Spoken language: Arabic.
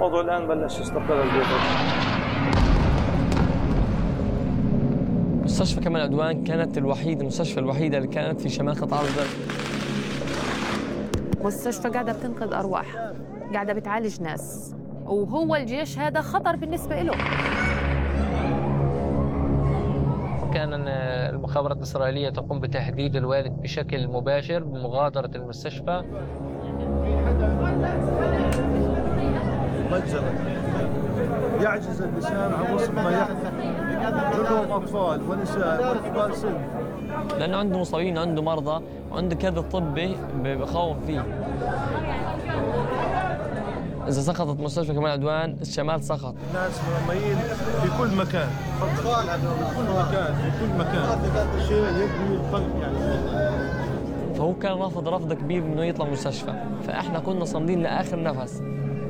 الوضع الآن بلش يستقر البيت. مستشفى كمال عدوان كانت المستشفى الوحيدة اللي كانت في شمال قطاع غزة. مستشفى قاعدة بتنقذ أرواح، قاعدة بتعالج ناس، وهو الجيش هذا خطر بالنسبة له. كان المخابرات الإسرائيلية تقوم بتهديد الوالد بشكل مباشر بمغادرة المستشفى. مجزرة يعجز اللسان عن وصف ما يحدث، كلهم أطفال ونساء وكبار سن، لأنه عنده مصابين، عنده مرضى، وعنده كذا طبي بخوف فيه. إذا سقطت مستشفى كمال عدوان الشمال سقط. الناس مرميين في كل مكان، في كل مكان شيء يبني القلب يعني. فهو كان رافض رفض كبير إنه يطلع مستشفى، فإحنا كنا صامدين لآخر نفس.